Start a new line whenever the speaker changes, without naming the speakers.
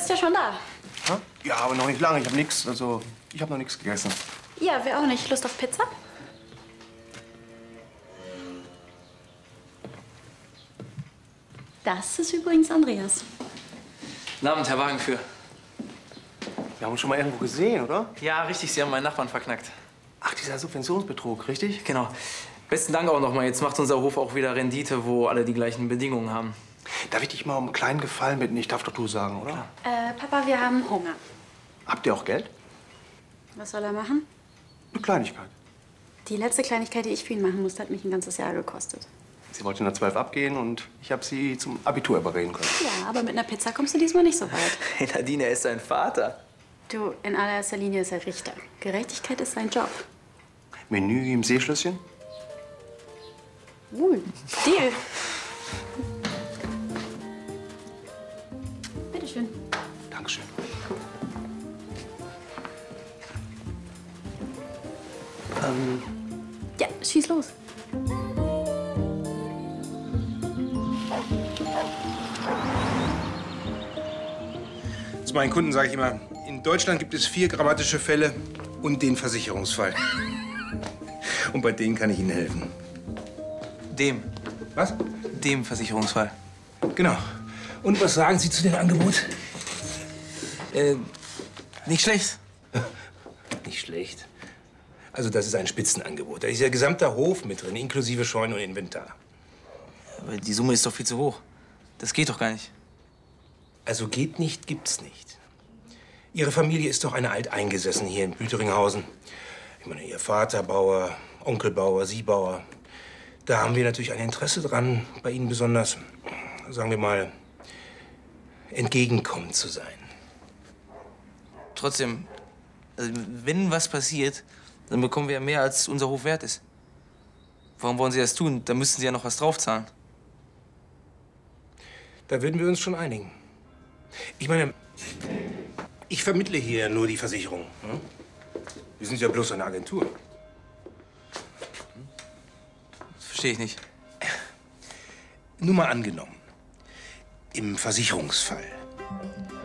bist ja schon da.
Ha? Ja, aber noch nicht lange. Ich habe nichts. Also, ich habe noch nichts gegessen.
Ja, wer auch nicht. Lust auf Pizza? Das ist übrigens Andreas.
Guten Abend, Herr Wagenführer.
Wir haben uns schon mal irgendwo gesehen, oder?
Ja, richtig. Sie haben meinen Nachbarn verknackt.
Ach, dieser Subventionsbetrug, richtig?
Genau. Besten Dank auch nochmal. Jetzt macht unser Hof auch wieder Rendite, wo alle die gleichen Bedingungen haben.
Darf ich dich mal um einen kleinen Gefallen bitten? Ich darf doch du sagen, oder?
Papa, wir haben Hunger.
Habt ihr auch Geld?
Was soll er machen?
Eine Kleinigkeit.
Die letzte Kleinigkeit, die ich für ihn machen musste, hat mich ein ganzes Jahr gekostet.
Sie wollte nach 12 abgehen und ich habe sie zum Abitur überreden können.
Ja, aber mit einer Pizza kommst du diesmal nicht so weit.
Hey, Nadine, er ist sein Vater.
Du, in allererster Linie ist er Richter. Gerechtigkeit ist sein Job.
Menü im Seeschlösschen?
Deal. Bitteschön.
Dankeschön.
Ja, schieß los.
Zu meinen Kunden sage ich immer, in Deutschland gibt es 4 grammatische Fälle und den Versicherungsfall. Und bei denen kann ich Ihnen helfen.
Dem.
Was?
Dem Versicherungsfall.
Genau. Und was sagen Sie zu dem Angebot?
Nicht schlecht.
Nicht schlecht. Also das ist ein Spitzenangebot. Da ist ja gesamter Hof mit drin, inklusive Scheune und Inventar.
Aber die Summe ist doch viel zu hoch. Das geht doch gar nicht.
Also geht nicht, gibt's nicht. Ihre Familie ist doch eine alteingesessen hier in Blüteringhausen. Ich meine, Ihr Vater Bauer, Onkel Bauer, Sie Bauer. Da haben wir natürlich ein Interesse dran, bei Ihnen besonders, sagen wir mal, entgegenkommend zu sein.
Trotzdem, also wenn was passiert, dann bekommen wir ja mehr, als unser Hof wert ist. Warum wollen Sie das tun? Da müssten Sie ja noch was draufzahlen.
Da würden wir uns schon einigen. Ich meine, ich vermittle hier nur die Versicherung. Hm? Wir sind ja bloß eine Agentur.
Das verstehe ich nicht.
Nur mal angenommen, im Versicherungsfall